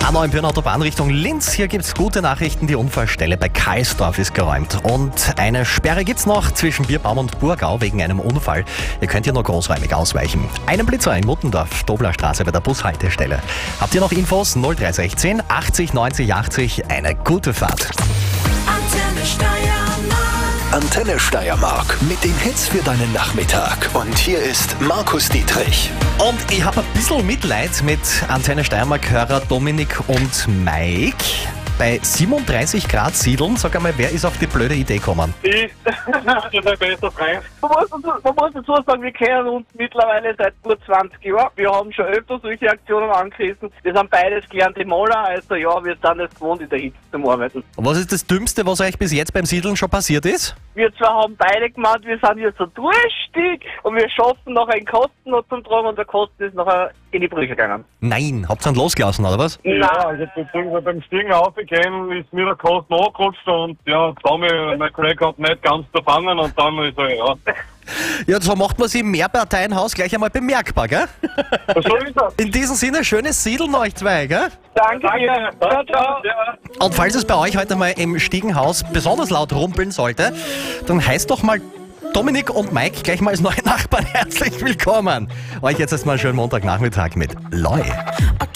A9 Autobahn Richtung Linz. Hier gibt's gute Nachrichten. Die Unfallstelle bei Karlsdorf ist geräumt. Und eine Sperre gibt's noch zwischen Bierbaum und Burgau wegen einem Unfall. Ihr könnt hier nur großräumig ausweichen. Einen Blitzer in Muttendorf, Doblerstraße bei der Bushaltestelle. Habt ihr noch Infos? 0316 80 90 80. Eine gute Fahrt. Antenne Steiermark mit den Hits für deinen Nachmittag. Und hier ist Markus Dietrich. Und ich habe ein bisschen Mitleid mit Antenne Steiermark-Hörer Dominik und Mike. Bei 37 Grad Siedeln, sag einmal, wer ist auf die blöde Idee gekommen? Ich, das ist mein bester Freund. Man muss dazu sagen, wir kennen uns mittlerweile seit gut 20 Jahren. Wir haben schon öfter solche Aktionen angerissen. Wir sind beides gelernte Maler, also ja, wir sind es gewohnt, in der Hitze zu arbeiten. Und was ist das Dümmste, was euch bis jetzt beim Siedeln schon passiert ist? Wir zwei haben beide gemacht, wir sind jetzt so durchstieg und wir schaffen noch einen Kosten noch zum Tragen und der Kosten ist nachher in die Brüche gegangen. Nein, habt ihr ihn losgelassen, oder was? Nein. Ja, also beziehungsweise beim Stiegen aufgehen ist mir der Kosten angerutscht und ja, mein Kollege hat nicht ganz gefangen und dann ist er, ja. Ja, so macht man sich im Mehrparteienhaus gleich einmal bemerkbar, gell? So ist das. In diesem Sinne, schönes Siedeln euch zwei, gell? Danke. Ciao, ciao. Ja. Und falls es bei euch heute mal im Stiegenhaus besonders laut rumpeln sollte, dann heißt doch mal Dominik und Mike gleich mal als neue Nachbarn herzlich willkommen. Euch jetzt erstmal einen schönen Montagnachmittag mit Loi.